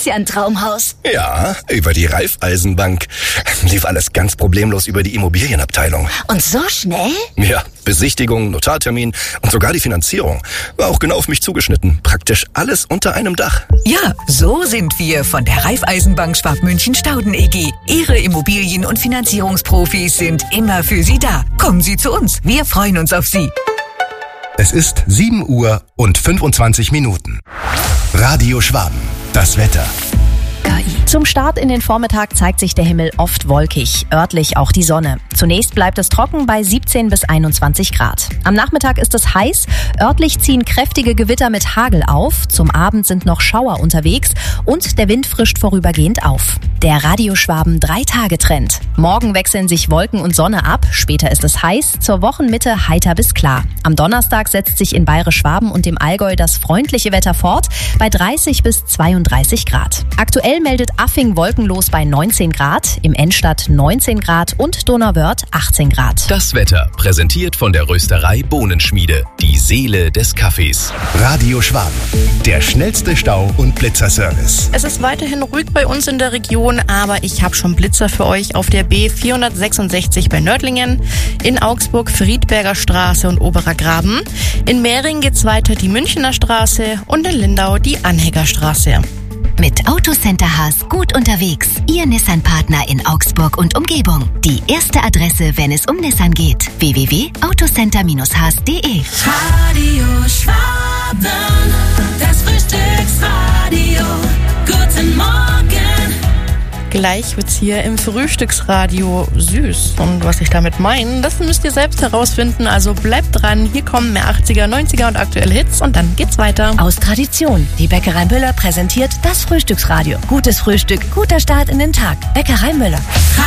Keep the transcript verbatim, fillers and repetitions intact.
ist ja ein Traumhaus. Ja, über die Raiffeisenbank. Lief alles ganz problemlos über die Immobilienabteilung. Und so schnell? Ja, Besichtigung, Notartermin und sogar die Finanzierung. War auch genau auf mich zugeschnitten. Praktisch alles unter einem Dach. Ja, so sind wir von der Raiffeisenbank Schwabmünchen-Stauden E G. Ihre Immobilien- und Finanzierungsprofis sind immer für Sie da. Kommen Sie zu uns. Wir freuen uns auf Sie. Es ist sieben Uhr und fünfundzwanzig Minuten. Radio Schwaben. Das Wetter. Zum Start in den Vormittag zeigt sich der Himmel oft wolkig, örtlich auch die Sonne. Zunächst bleibt es trocken bei siebzehn bis einundzwanzig Grad. Am Nachmittag ist es heiß, örtlich ziehen kräftige Gewitter mit Hagel auf, zum Abend sind noch Schauer unterwegs und der Wind frischt vorübergehend auf. Der Radioschwaben drei-Tage-Trend. Morgen wechseln sich Wolken und Sonne ab, später ist es heiß, zur Wochenmitte heiter bis klar. Am Donnerstag setzt sich in Bayerisch-Schwaben und dem Allgäu das freundliche Wetter fort bei dreißig bis zweiunddreißig Grad. Aktuell meldet Affing wolkenlos bei neunzehn Grad, im Ennstadt neunzehn Grad und Donauwörth achtzehn Grad. Das Wetter präsentiert von der Rösterei Bohnenschmiede, die Seele des Kaffees. Radio Schwaben, der schnellste Stau- und Blitzerservice. Es ist weiterhin ruhig bei uns in der Region, aber ich habe schon Blitzer für euch auf der B vierhundertsechsundsechzig bei Nördlingen, in Augsburg Friedberger Straße und Oberer Graben, in Mehring geht's weiter die Münchener Straße und in Lindau die Anhägerstraße. Mit Autocenter Haas gut unterwegs. Ihr Nissan-Partner in Augsburg und Umgebung. Die erste Adresse, wenn es um Nissan geht. w w w punkt autocenter haas punkt de. Radio Schwaben, das Frühstücksradio. Guten Morgen. Gleich wird's hier im Frühstücksradio süß. Und was ich damit meine, das müsst ihr selbst herausfinden. Also bleibt dran. Hier kommen mehr achtziger, neunziger und aktuelle Hits und dann geht's weiter. Aus Tradition. Die Bäckerei Müller präsentiert das Frühstücksradio. Gutes Frühstück, guter Start in den Tag. Bäckerei Müller.